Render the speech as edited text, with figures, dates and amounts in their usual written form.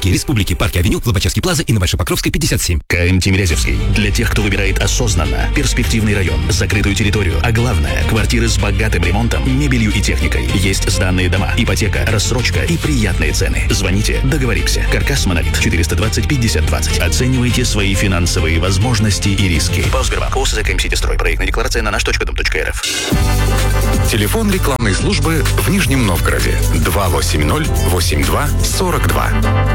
косметики Республики, Парке Авеню, Лобачевский Плаза и на Большой-Покровской 57. КМ Тимирязевский. Для тех, кто выбирает осознанно, перспективный район, закрытую территорию, а главное, квартиры с богатым ремонтом, мебелью и техникой. Есть сданные дома, ипотека, рассрочка и приятные цены. Звоните, договоримся. Каркас Монолит, 420 50 20. Оценивайте свои финансовые возможности и риски. ПАО Сбербанк. ОСЗ КМ Ситистрой. Проектная декларация на наш.дом.рф. Телефон рекламной службы в Нижнем Новгороде 280 82 42.